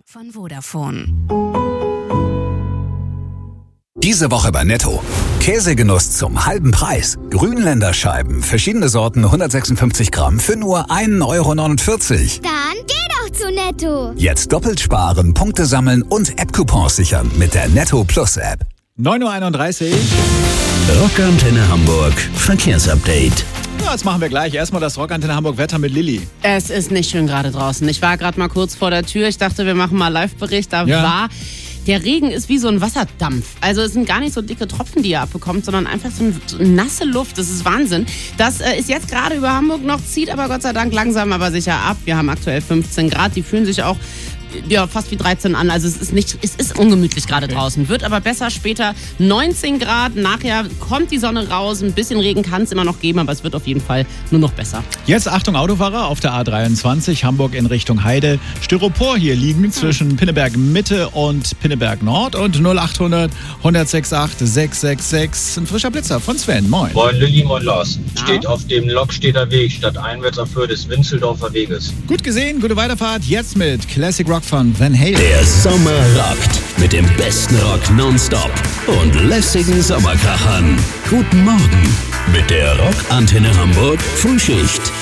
von Vodafone. Diese Woche bei Netto. Käsegenuss zum halben Preis. Grünländerscheiben, verschiedene Sorten, 156 Gramm für nur 1,49 Euro. Dann geh doch zu Netto. Jetzt doppelt sparen, Punkte sammeln und App-Coupons sichern mit der Netto Plus App. 9.31 Uhr. Rockantenne Hamburg Verkehrsupdate. Ja, das machen wir gleich. Erstmal das Rockantenne Hamburg Wetter mit Lilly. Es ist nicht schön gerade draußen. Ich war gerade mal kurz vor der Tür. Ich dachte, wir machen mal Live-Bericht. Der Regen ist wie so ein Wasserdampf. Also es sind gar nicht so dicke Tropfen, die ihr abbekommt, sondern einfach so nasse Luft. Das ist Wahnsinn. Das ist jetzt gerade über Hamburg noch, zieht aber Gott sei Dank langsam aber sicher ab. Wir haben aktuell 15 Grad. Die fühlen sich auch fast wie 13 an. Also es ist ungemütlich gerade draußen. Wird aber besser später. 19 Grad. Nachher kommt die Sonne raus. Ein bisschen Regen kann es immer noch geben, aber es wird auf jeden Fall nur noch besser. Jetzt Achtung Autofahrer auf der A23 Hamburg in Richtung Heide. Styropor hier liegen zwischen Pinneberg Mitte und Pinneberg Nord und 0800 168 666. Ein frischer Blitzer von Sven. Moin. Moin Lilly, moin Lars. Steht auf dem Lokstedter Weg statt einwärts auf Höhe des Winzeldorfer Weges. Gut gesehen, gute Weiterfahrt. Jetzt mit Classic Rock von Van Halen. Der Sommer rockt mit dem besten Rock nonstop und lässigen Sommerkrachern. Guten Morgen mit der Rockantenne Hamburg Frühschicht.